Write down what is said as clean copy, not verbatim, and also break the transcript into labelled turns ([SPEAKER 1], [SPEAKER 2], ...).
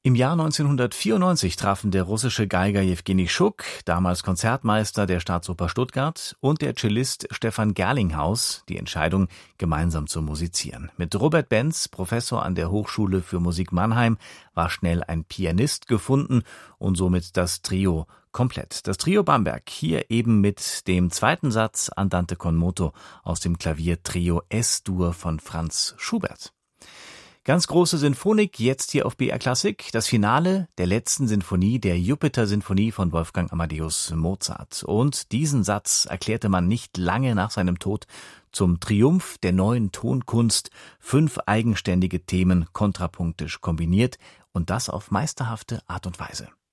[SPEAKER 1] Im Jahr 1994 trafen der russische Geiger Jewgeni Schuk, damals Konzertmeister der Staatsoper Stuttgart, und der Cellist Stefan Gerlinghaus die Entscheidung, gemeinsam zu musizieren. Mit Robert Benz, Professor an der Hochschule für Musik Mannheim, war schnell ein Pianist gefunden und somit das Trio komplett. Das Trio Bamberg, hier eben mit dem zweiten Satz Andante con moto aus dem Klaviertrio S-Dur von Franz Schubert. Ganz große Sinfonik, jetzt hier auf BR Klassik, das Finale der letzten Sinfonie, der Jupiter-Sinfonie von Wolfgang Amadeus Mozart. Und diesen Satz erklärte man nicht lange nach seinem Tod zum Triumph der neuen Tonkunst, 5 eigenständige Themen kontrapunktisch kombiniert und das auf meisterhafte Art und Weise.